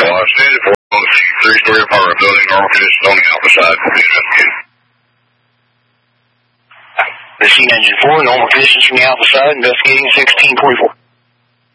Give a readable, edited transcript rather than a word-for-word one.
Stand at 4 on the scene. 3-story apartment building, normal conditions on the outside. Investigating. The scene engine 4, normal conditions from the outside, investigating 1644.